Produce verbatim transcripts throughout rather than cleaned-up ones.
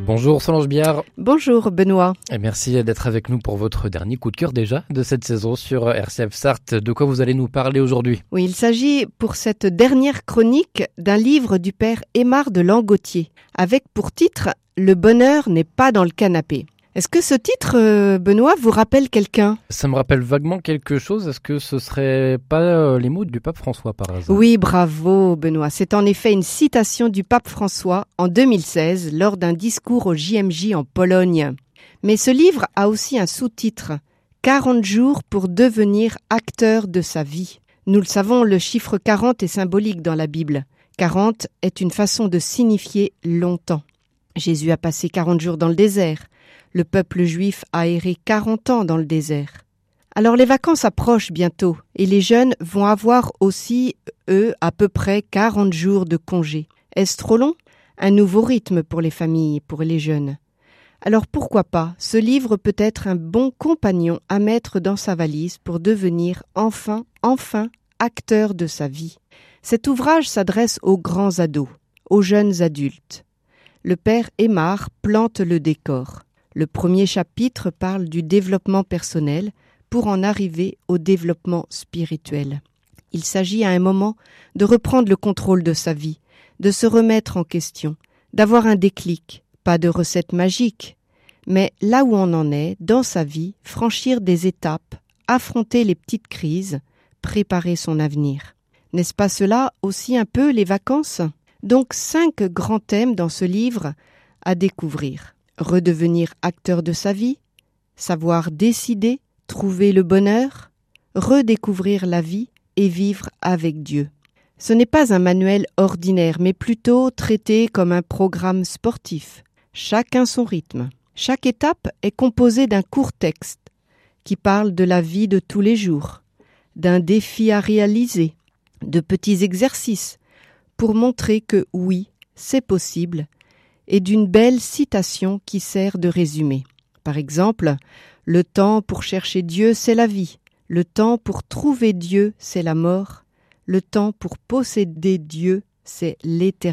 Bonjour Solange Biard. Bonjour Benoît. Et merci d'être avec nous pour votre dernier coup de cœur déjà de cette saison sur R C F Sarthe. De quoi vous allez nous parler aujourd'hui ? Oui, il s'agit pour cette dernière chronique d'un livre du père Aymar de Langotier, avec pour titre « Le bonheur n'est pas dans le canapé ». Est-ce que ce titre, euh, Benoît, vous rappelle quelqu'un ? Ça me rappelle vaguement quelque chose. Est-ce que ce serait pas euh, les mots du pape François par hasard ? Oui, bravo Benoît. C'est en effet une citation du pape François en deux mille seize lors d'un discours au J M J en Pologne. Mais ce livre a aussi un sous-titre « quarante jours pour devenir acteur de sa vie ». Nous le savons, le chiffre quarante est symbolique dans la Bible. quarante est une façon de signifier longtemps. Jésus a passé quarante jours dans le désert. Le peuple juif a erré quarante ans dans le désert. Alors les vacances approchent bientôt et les jeunes vont avoir aussi, eux, à peu près quarante jours de congé. Est-ce trop long ? Un nouveau rythme pour les familles, pour les jeunes. Alors pourquoi pas ? Ce livre peut être un bon compagnon à mettre dans sa valise pour devenir enfin, enfin, acteur de sa vie. Cet ouvrage s'adresse aux grands ados, aux jeunes adultes. Le père Aymar plante le décor. Le premier chapitre parle du développement personnel pour en arriver au développement spirituel. Il s'agit à un moment de reprendre le contrôle de sa vie, de se remettre en question, d'avoir un déclic, pas de recette magique, mais là où on en est, dans sa vie, franchir des étapes, affronter les petites crises, préparer son avenir. N'est-ce pas cela aussi un peu les vacances ? Donc cinq grands thèmes dans ce livre à découvrir. Redevenir acteur de sa vie, savoir décider, trouver le bonheur, redécouvrir la vie et vivre avec Dieu. Ce n'est pas un manuel ordinaire, mais plutôt traité comme un programme sportif. Chacun son rythme. Chaque étape est composée d'un court texte qui parle de la vie de tous les jours, d'un défi à réaliser, de petits exercices pour montrer que oui, c'est possible, et d'une belle citation qui sert de résumé. Par exemple, « Le temps pour chercher Dieu, c'est la vie. Le temps pour trouver Dieu, c'est la mort. Le temps pour posséder Dieu, c'est l'éternité. »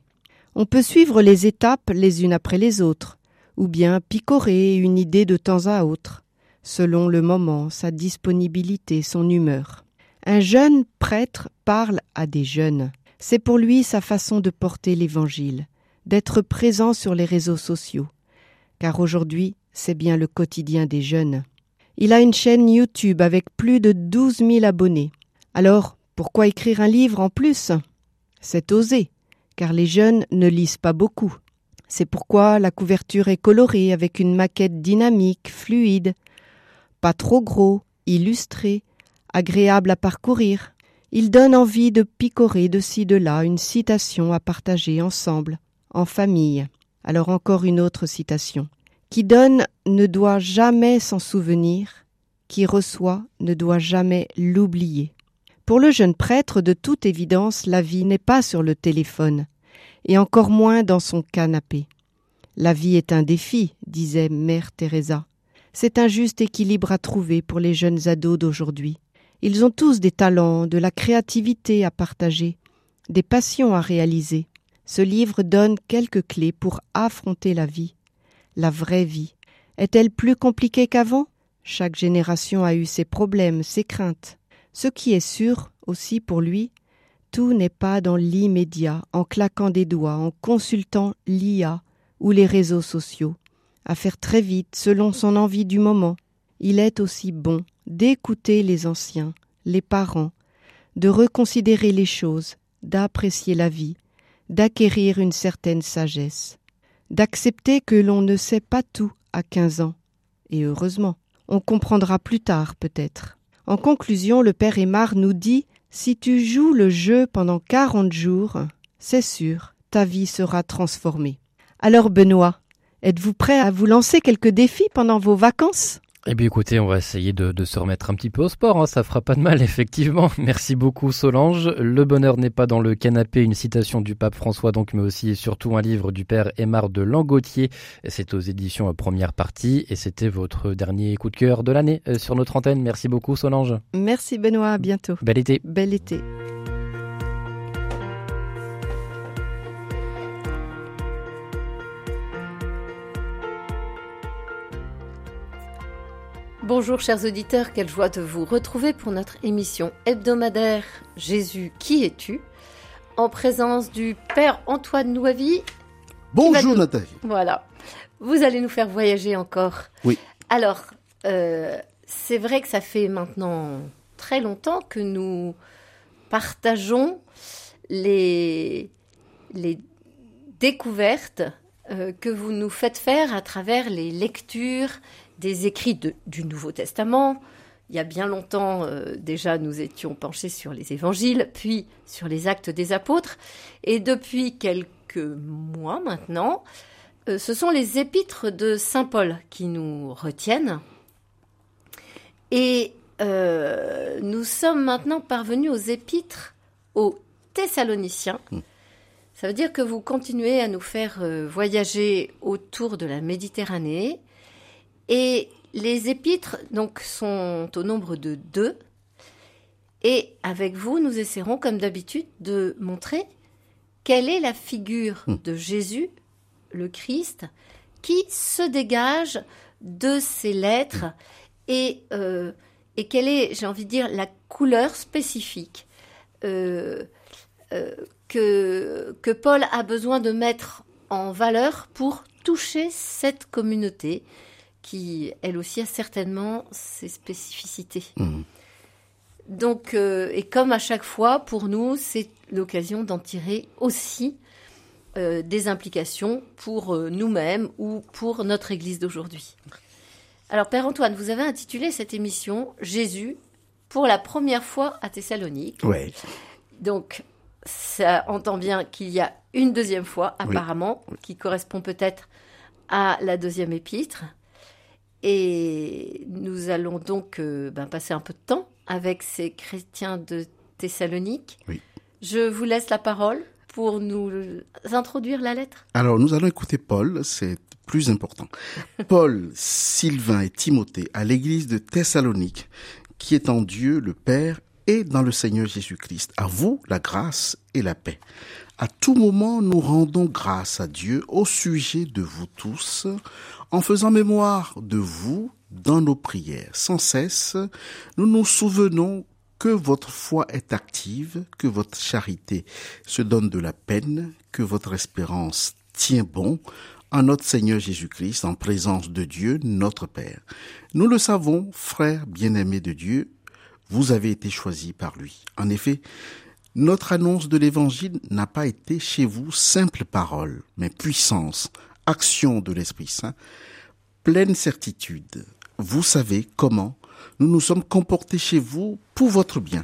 On peut suivre les étapes les unes après les autres, ou bien picorer une idée de temps à autre, selon le moment, sa disponibilité, son humeur. Un jeune prêtre parle à des jeunes. C'est pour lui sa façon de porter l'évangile, d'être présent sur les réseaux sociaux, car aujourd'hui, c'est bien le quotidien des jeunes. Il a une chaîne YouTube avec plus de douze mille abonnés. Alors, pourquoi écrire un livre en plus ? C'est osé, car les jeunes ne lisent pas beaucoup. C'est pourquoi la couverture est colorée avec une maquette dynamique, fluide, pas trop gros, illustré, agréable à parcourir. Il donne envie de picorer de ci de là une citation à partager ensemble, en famille. Alors encore une autre citation. Qui donne ne doit jamais s'en souvenir, qui reçoit ne doit jamais l'oublier. Pour le jeune prêtre, de toute évidence, la vie n'est pas sur le téléphone, et encore moins dans son canapé. La vie est un défi, disait Mère Teresa. C'est un juste équilibre à trouver pour les jeunes ados d'aujourd'hui. Ils ont tous des talents, de la créativité à partager, des passions à réaliser. Ce livre donne quelques clés pour affronter la vie. La vraie vie. Est-elle plus compliquée qu'avant ? Chaque génération a eu ses problèmes, ses craintes. Ce qui est sûr aussi pour lui, tout n'est pas dans l'immédiat, en claquant des doigts, en consultant l'I A ou les réseaux sociaux, à faire très vite selon son envie du moment. Il est aussi bon d'écouter les anciens, les parents, de reconsidérer les choses, d'apprécier la vie, d'acquérir une certaine sagesse, d'accepter que l'on ne sait pas tout à quinze ans. Et heureusement, on comprendra plus tard peut-être. En conclusion, le père Aymar nous dit « Si tu joues le jeu pendant quarante jours, c'est sûr, ta vie sera transformée. » Alors Benoît, êtes-vous prêt à vous lancer quelques défis pendant vos vacances ? Eh bien écoutez, on va essayer de, de se remettre un petit peu au sport, hein, ça fera pas de mal effectivement. Merci beaucoup Solange. Le bonheur n'est pas dans le canapé, une citation du pape François donc, mais aussi et surtout un livre du père Aymar de Langotier. C'est aux éditions Première Partie et c'était votre dernier coup de cœur de l'année sur notre antenne. Merci beaucoup Solange. Merci Benoît, à bientôt. Bel été. Bel été. Bonjour chers auditeurs, quelle joie de vous retrouver pour notre émission hebdomadaire Jésus, qui es-tu ? En présence du Père Antoine Nouavy. Bonjour nous... Nathalie. Voilà, vous allez nous faire voyager encore. Oui. Alors, euh, c'est vrai que ça fait maintenant très longtemps que nous partageons les, les découvertes euh, que vous nous faites faire à travers les lectures des écrits de, du Nouveau Testament. Il y a bien longtemps, euh, déjà, nous étions penchés sur les évangiles, puis sur les actes des apôtres. Et depuis quelques mois maintenant, euh, ce sont les épîtres de saint Paul qui nous retiennent. Et euh, nous sommes maintenant parvenus aux épîtres aux Thessaloniciens. Mmh. Ça veut dire que vous continuez à nous faire euh, voyager autour de la Méditerranée. Et les épîtres donc, sont au nombre de deux. Et avec vous, nous essaierons, comme d'habitude, de montrer quelle est la figure de Jésus, le Christ, qui se dégage de ces lettres et, euh, et quelle est, j'ai envie de dire, la couleur spécifique euh, euh, que, que Paul a besoin de mettre en valeur pour toucher cette communauté qui, elle aussi, a certainement ses spécificités. Mmh. Donc, euh, et comme à chaque fois, pour nous, c'est l'occasion d'en tirer aussi euh, des implications pour euh, nous-mêmes ou pour notre Église d'aujourd'hui. Alors, Père Antoine, vous avez intitulé cette émission « Jésus pour la première fois à Thessalonique ». Oui. Donc, ça entend bien qu'il y a une deuxième fois, apparemment, oui. qui correspond peut-être à la deuxième épître. Et nous allons donc euh, ben, passer un peu de temps avec ces chrétiens de Thessalonique. Oui. Je vous laisse la parole pour nous introduire la lettre. Alors, nous allons écouter Paul, c'est plus important. Paul, Sylvain et Timothée à l'église de Thessalonique, qui est en Dieu le Père et dans le Seigneur Jésus-Christ. À vous, la grâce et la paix. À tout moment, nous rendons grâce à Dieu au sujet de vous tous, en faisant mémoire de vous dans nos prières. Sans cesse, nous nous souvenons que votre foi est active, que votre charité se donne de la peine, que votre espérance tient bon en notre Seigneur Jésus-Christ, en présence de Dieu, notre Père. Nous le savons, frères bien-aimés de Dieu, vous avez été choisis par lui. En effet, notre annonce de l'Évangile n'a pas été chez vous simple parole, mais puissance, action de l'Esprit Saint, pleine certitude. Vous savez comment nous nous sommes comportés chez vous pour votre bien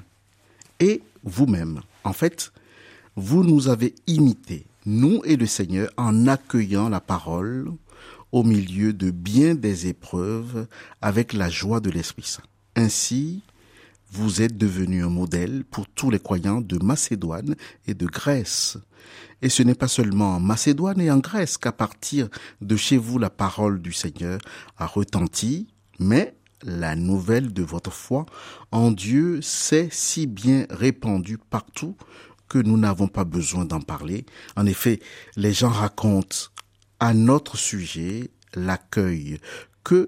et vous-même. En fait, vous nous avez imités, nous et le Seigneur, en accueillant la parole au milieu de bien des épreuves avec la joie de l'Esprit Saint. Ainsi, vous êtes devenu un modèle pour tous les croyants de Macédoine et de Grèce. Et ce n'est pas seulement en Macédoine et en Grèce qu'à partir de chez vous la parole du Seigneur a retenti, mais la nouvelle de votre foi en Dieu s'est si bien répandue partout que nous n'avons pas besoin d'en parler. En effet, les gens racontent à notre sujet l'accueil que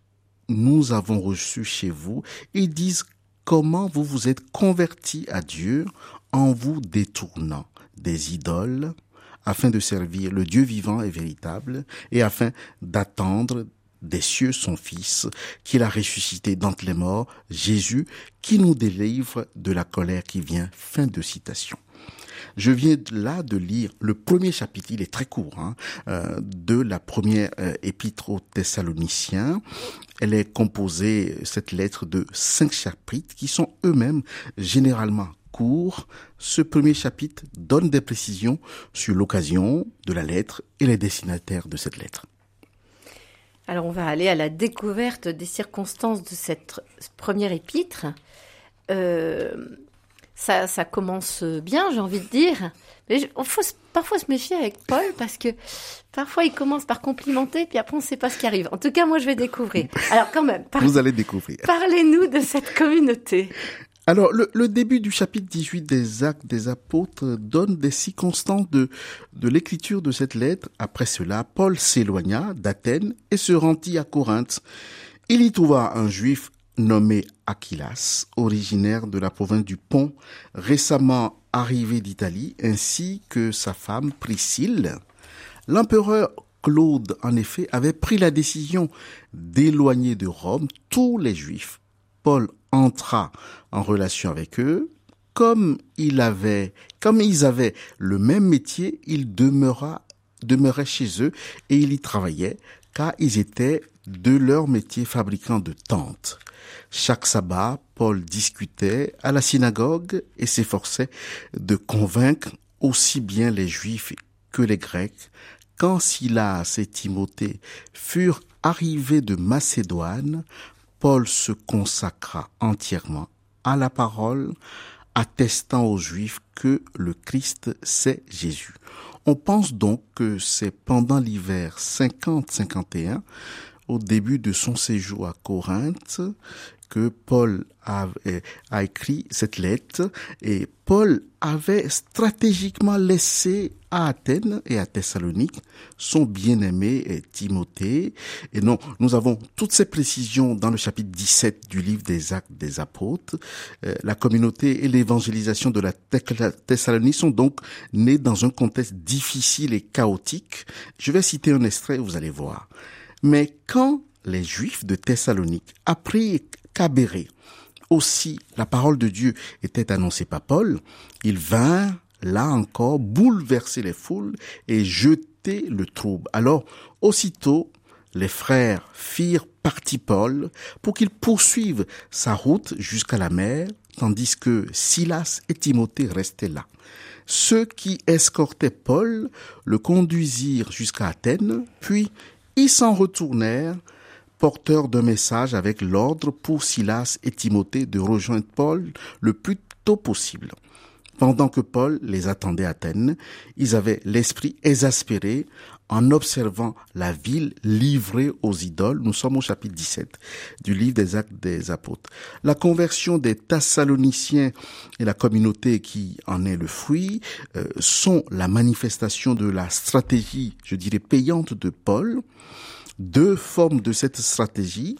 nous avons reçu chez vous et disent comment vous vous êtes convertis à Dieu en vous détournant des idoles afin de servir le Dieu vivant et véritable et afin d'attendre des cieux son Fils qu'il a ressuscité d'entre les morts, Jésus, qui nous délivre de la colère qui vient. Fin de citation. Je viens là de lire le premier chapitre, il est très court, hein, euh, de la première euh, épître aux Thessaloniciens. Elle est composée, cette lettre, de cinq chapitres qui sont eux-mêmes généralement courts. Ce premier chapitre donne des précisions sur l'occasion de la lettre et les destinataires de cette lettre. Alors on va aller à la découverte des circonstances de cette première épître. Euh, ça, ça commence bien, j'ai envie de dire. Mais il faut parfois se méfier avec Paul parce que parfois il commence par complimenter puis après on ne sait pas ce qui arrive. En tout cas, moi je vais découvrir. Alors quand même, par... vous allez découvrir. Parlez-nous de cette communauté. Alors, le, le début du chapitre dix-huit des Actes des Apôtres donne des circonstances de, de l'écriture de cette lettre. Après cela, Paul s'éloigna d'Athènes et se rendit à Corinthe. Il y trouva un juif nommé Aquilas, originaire de la province du Pont, récemment arrivé d'Italie, ainsi que sa femme Priscille. L'empereur Claude, en effet, avait pris la décision d'éloigner de Rome tous les Juifs. Paul entra en relation avec eux. Comme il avait, comme ils avaient le même métier, il demeura, demeurait chez eux et il y travaillait, car ils étaient de leur métier fabricant de tentes. Chaque sabbat, Paul discutait à la synagogue et s'efforçait de convaincre aussi bien les Juifs que les Grecs. Quand Silas et Timothée furent arrivés de Macédoine, Paul se consacra entièrement à la parole, attestant aux Juifs que le Christ, c'est Jésus. On pense donc que c'est pendant l'hiver cinquante cinquante et un, au début de son séjour à Corinthe, que Paul a, a écrit cette lettre, et Paul avait stratégiquement laissé à Athènes et à Thessalonique son bien-aimé Timothée. Et non, nous avons toutes ces précisions dans le chapitre dix-sept du livre des Actes des Apôtres. Euh, la communauté et l'évangélisation de la Thessalonique sont donc nées dans un contexte difficile et chaotique. Je vais citer un extrait, vous allez voir. Mais quand les Juifs de Thessalonique apprirent qu'à Bérée aussi la parole de Dieu était annoncée par Paul, ils vinrent là encore bouleverser les foules et jeter le trouble. Alors, aussitôt, les frères firent partie Paul pour qu'il poursuive sa route jusqu'à la mer, tandis que Silas et Timothée restaient là. Ceux qui escortaient Paul le conduisirent jusqu'à Athènes, puis ils s'en retournèrent, porteurs d'un message avec l'ordre pour Silas et Timothée de rejoindre Paul le plus tôt possible. Pendant que Paul les attendait à Athènes, ils avaient l'esprit exaspéré en observant la ville livrée aux idoles. Nous sommes au chapitre dix-sept du livre des Actes des Apôtres. La conversion des Thessaloniciens et la communauté qui en est le fruit euh, sont la manifestation de la stratégie, je dirais, payante de Paul. Deux formes de cette stratégie: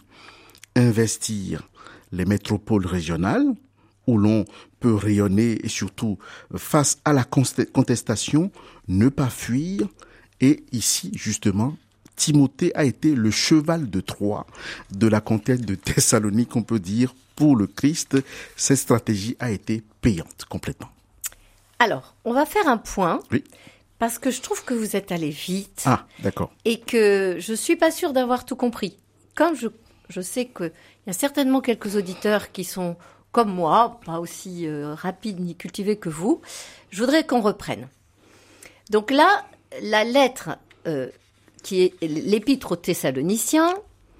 investir les métropoles régionales, où l'on peut rayonner et surtout face à la contestation, ne pas fuir. Et ici, justement, Timothée a été le cheval de Troie de la conquête de Thessalonique, on peut dire, pour le Christ. Cette stratégie a été payante complètement. Alors, on va faire un point. Oui. Parce que je trouve que vous êtes allé vite. Ah, d'accord. Et que je suis pas sûre d'avoir tout compris. Comme je, je sais qu'il y a certainement quelques auditeurs qui sont comme moi, pas aussi euh, rapides ni cultivés que vous, je voudrais qu'on reprenne. Donc là, la lettre euh, qui est l'épître aux Thessaloniciens,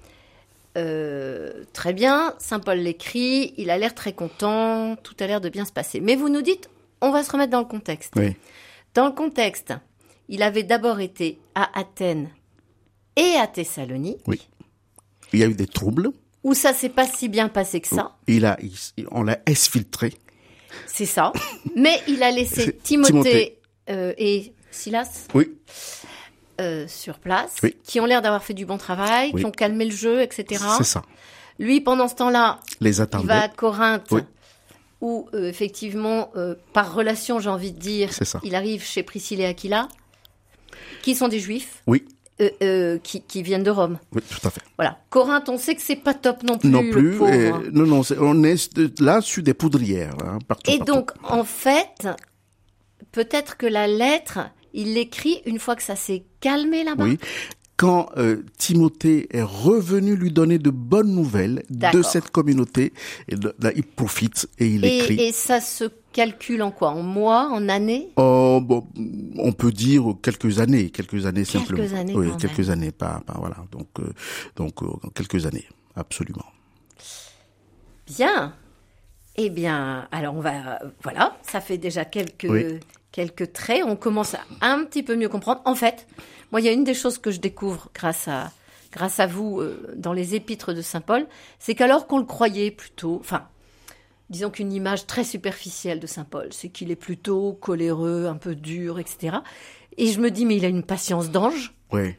euh, très bien, Saint Paul l'écrit, il a l'air très content, tout a l'air de bien se passer. Mais vous nous dites, on va se remettre dans le contexte. Oui. Dans le contexte, il avait d'abord été à Athènes et à Thessalonique. Oui. Il y a eu des troubles. Où ça s'est pas si bien passé que ça. Il a, il, on l'a exfiltré. C'est ça. Mais il a laissé Timothée, Timothée. Euh, et Silas oui. euh, sur place, oui. qui ont l'air d'avoir fait du bon travail, oui. qui ont calmé le jeu, et cetera. C'est ça. Lui, pendant ce temps-là, Les attendait. il va à Corinthe. Oui. Où, euh, effectivement, euh, par relation, j'ai envie de dire, il arrive chez Priscille et Aquila, qui sont des Juifs, oui. euh, euh, qui, qui viennent de Rome. Oui, tout à fait. Voilà. Corinthe, on sait que c'est pas top non plus. Non plus. Le pauvre. Et, non, non, c'est, on est là sur des poudrières, hein, partout. Et partout. donc, en fait, peut-être que la lettre, il l'écrit une fois que ça s'est calmé là-bas. Oui. Quand euh, Timothée est revenu lui donner de bonnes nouvelles D'accord. de cette communauté, et là, il profite et il et, écrit. Et ça se calcule en quoi? En mois, en années? Oh, bon, on peut dire quelques années, quelques années quelques simplement. Années oui, quand quelques même. années, pas, pas voilà. Donc, euh, donc euh, quelques années, absolument. Bien. Eh bien, alors on va, euh, voilà, ça fait déjà quelques. Oui. quelques traits, on commence à un petit peu mieux comprendre. En fait, moi, il y a une des choses que je découvre grâce à, grâce à vous euh, dans les épîtres de Saint Paul, c'est qu'alors qu'on le croyait plutôt, enfin, disons qu'une image très superficielle de Saint Paul, c'est qu'il est plutôt coléreux, un peu dur, et cetera. Et je me dis, mais il a une patience d'ange. Oui.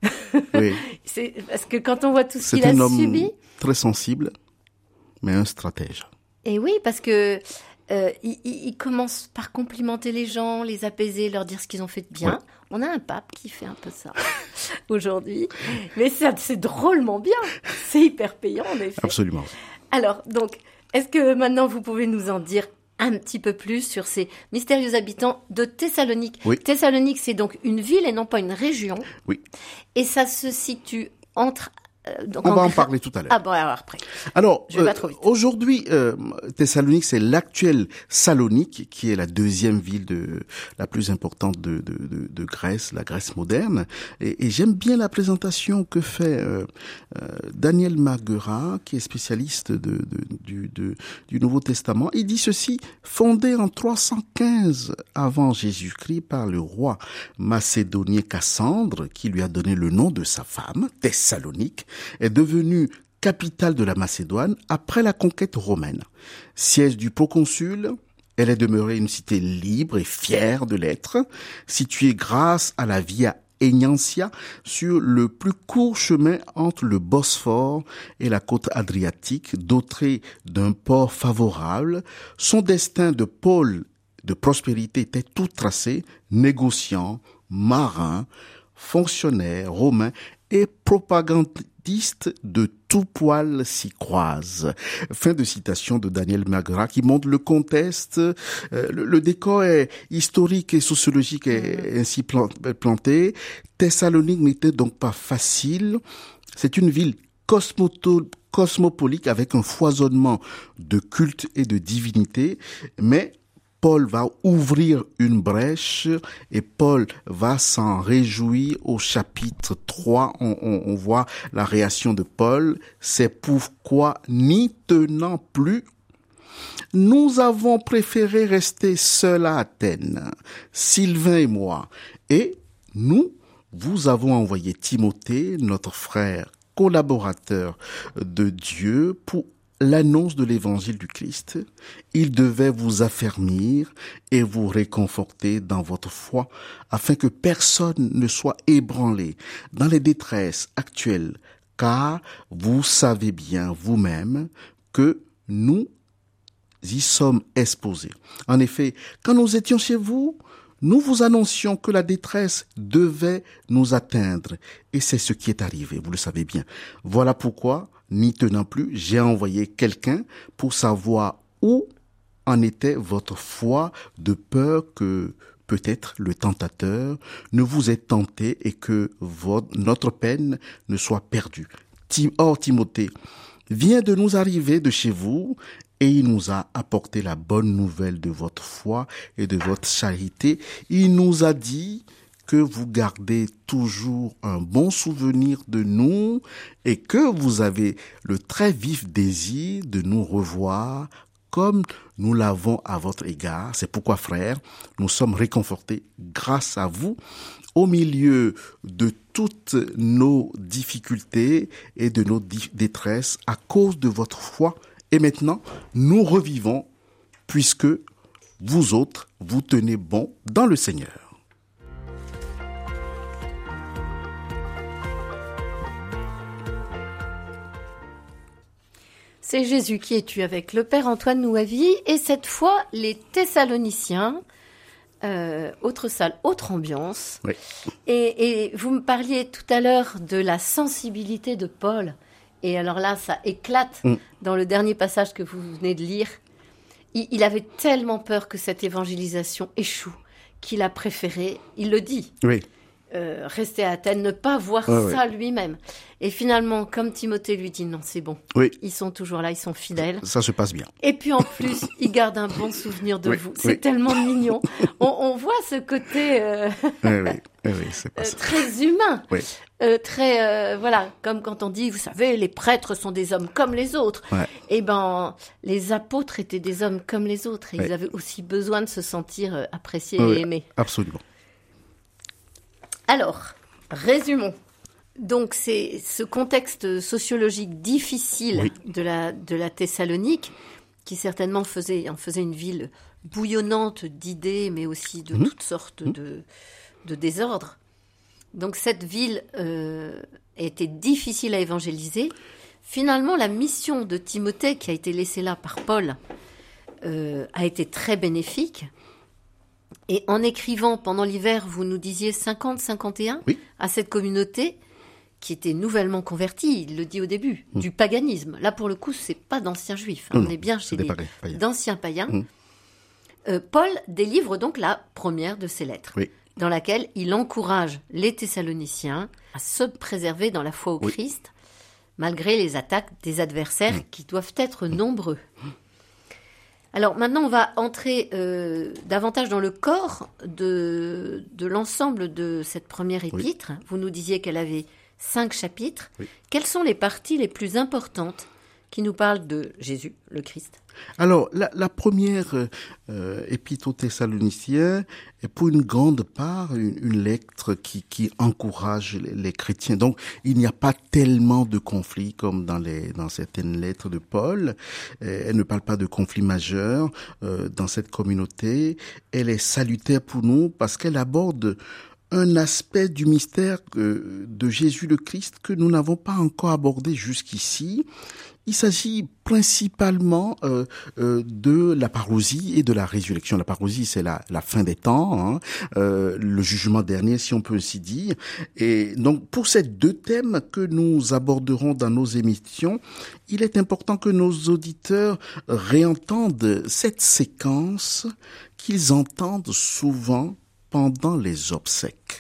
Oui. C'est parce que quand on voit tout ce C'est qu'il a un homme subi, très sensible, mais un stratège. et oui, parce que euh, il, il, il commence par complimenter les gens, les apaiser, leur dire ce qu'ils ont fait de bien. Ouais. On a un pape qui fait un peu ça aujourd'hui, mais c'est, c'est drôlement bien, c'est hyper payant en effet. Absolument. Alors, donc, est-ce que maintenant vous pouvez nous en dire un petit peu plus sur ces mystérieux habitants de Thessalonique? Oui. Thessalonique, c'est donc une ville et non pas une région. Oui. Et ça se situe entre... euh, donc On en va en Grèce- parler tout à l'heure. Ah bon, alors après. Alors, Je vais pas euh, trop vite. aujourd'hui, euh, Thessalonique, c'est l'actuelle Salonique, qui est la deuxième ville de la plus importante de, de, de, de Grèce, la Grèce moderne. Et, et j'aime bien la présentation que fait euh, euh, Daniel Marguerat, qui est spécialiste de, de, du, de, du Nouveau Testament. Il dit ceci: fondée en trois cent quinze avant Jésus-Christ par le roi macédonien Cassandre, qui lui a donné le nom de sa femme, Thessalonique, est devenue capitale de la Macédoine après la conquête romaine. Siège du proconsul, elle est demeurée une cité libre et fière de l'être, située grâce à la Via Egnatia sur le plus court chemin entre le Bosphore et la côte adriatique, dotée d'un port favorable. Son destin de pôle de prospérité était tout tracé: négociant, marin, fonctionnaire romain et propagandiste de tout poil s'y croise. Fin de citation de Daniel Marguerat, qui montre le contexte. Euh, le, le décor est historique et sociologique est ainsi plan- planté. Thessalonique n'était donc pas facile. C'est une ville cosmoto- cosmopolite avec un foisonnement de culte et de divinité, mais Paul va ouvrir une brèche et Paul va s'en réjouir au chapitre trois. On, on, on voit la réaction de Paul. C'est pourquoi, n'y tenant plus, nous avons préféré rester seuls à Athènes, Sylvain et moi, et nous vous avons envoyé Timothée, notre frère collaborateur de Dieu, pour l'annonce de l'évangile du Christ. Il devait vous affermir et vous réconforter dans votre foi, afin que personne ne soit ébranlé dans les détresses actuelles, car vous savez bien vous-même que nous y sommes exposés. En effet, quand nous étions chez vous, nous vous annoncions que la détresse devait nous atteindre, et c'est ce qui est arrivé, vous le savez bien. Voilà pourquoi, n'y tenant plus, j'ai envoyé quelqu'un pour savoir où en était votre foi, de peur que peut-être le tentateur ne vous ait tenté et que votre, notre peine ne soit perdue. Or, Timothée vient de nous arriver de chez vous, et il nous a apporté la bonne nouvelle de votre foi et de votre charité. Il nous a dit que vous gardez toujours un bon souvenir de nous et que vous avez le très vif désir de nous revoir comme nous l'avons à votre égard. C'est pourquoi, frères, nous sommes réconfortés grâce à vous au milieu de toutes nos difficultés et de nos détresses à cause de votre foi. Et maintenant, nous revivons puisque vous autres, vous tenez bon dans le Seigneur. C'est Jésus qui est tu avec le Père Antoine Nouavi, et cette fois, les Thessaloniciens, euh, autre salle, autre ambiance. Oui. Et, et vous me parliez tout à l'heure de la sensibilité de Paul. Et alors là, ça éclate mm. dans le dernier passage que vous venez de lire. Il, il avait tellement peur que cette évangélisation échoue qu'il a préféré, il le dit, oui. euh, rester à Athènes, ne pas voir ouais, ça ouais. lui-même. Et finalement, comme Timothée lui dit, non, c'est bon, oui. ils sont toujours là, ils sont fidèles. Ça se passe bien. Et puis en plus, il garde un bon souvenir de oui, vous. C'est oui. tellement mignon. On, on voit ce côté euh, oui, oui, oui, c'est pas euh, ça. très humain. Oui. Euh, très euh, voilà, comme quand on dit, vous savez, les prêtres sont des hommes comme les autres. Ouais. Et ben, les apôtres étaient des hommes comme les autres, et ouais. ils avaient aussi besoin de se sentir euh, appréciés oui, et aimés. Absolument. Alors, résumons. Donc, c'est ce contexte sociologique difficile oui. de la de la Thessalonique, qui certainement faisait en faisait une ville bouillonnante d'idées, mais aussi de mmh. toutes sortes mmh. de de désordres. Donc cette ville euh, était difficile à évangéliser. Finalement, la mission de Timothée, qui a été laissée là par Paul, euh, a été très bénéfique. Et en écrivant pendant l'hiver, vous nous disiez cinquante cinquante et un Oui. à cette communauté qui était nouvellement convertie, il le dit au début, mmh. du paganisme. Là, pour le coup, c'est pas d'anciens juifs. Hein, non, on est bien chez des les païens. d'anciens païens. Mmh. Euh, Paul délivre donc la première de ses lettres, Oui. dans laquelle il encourage les Thessaloniciens à se préserver dans la foi au Oui. Christ, malgré les attaques des adversaires mmh. qui doivent être nombreux. Alors maintenant, on va entrer euh, davantage dans le corps de, de l'ensemble de cette première épître. Oui. Vous nous disiez qu'elle avait cinq chapitres. Oui. Quelles sont les parties les plus importantes qui nous parlent de Jésus, le Christ? Alors, la, la première euh, épître aux Thessaloniciens est pour une grande part une, une lettre qui, qui encourage les, les chrétiens. Donc, il n'y a pas tellement de conflits comme dans, les, dans certaines lettres de Paul. Elle ne parle pas de conflits majeurs euh, dans cette communauté. Elle est salutaire pour nous parce qu'elle aborde un aspect du mystère euh, de Jésus le Christ que nous n'avons pas encore abordé jusqu'ici. Il s'agit principalement euh, euh, de la parousie et de la résurrection. La parousie, c'est la, la fin des temps, hein, euh, le jugement dernier, si on peut ainsi dire. Et donc, pour ces deux thèmes que nous aborderons dans nos émissions, il est important que nos auditeurs réentendent cette séquence qu'ils entendent souvent pendant les obsèques.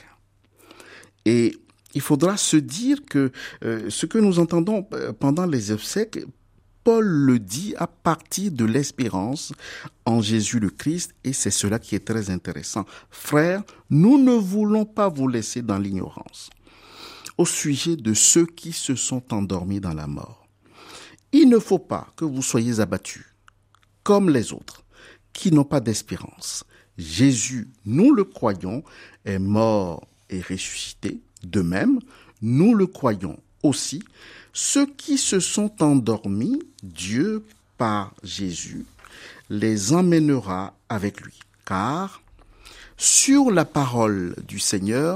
Et il faudra se dire que euh, ce que nous entendons pendant les obsèques, Paul le dit à partir de l'espérance en Jésus le Christ, et c'est cela qui est très intéressant. Frères, nous ne voulons pas vous laisser dans l'ignorance au sujet de ceux qui se sont endormis dans la mort. Il ne faut pas que vous soyez abattus, comme les autres, qui n'ont pas d'espérance. Jésus, nous le croyons, est mort et ressuscité. De même, nous le croyons aussi, ceux qui se sont endormis, Dieu, par Jésus, les emmènera avec lui. Car, sur la parole du Seigneur,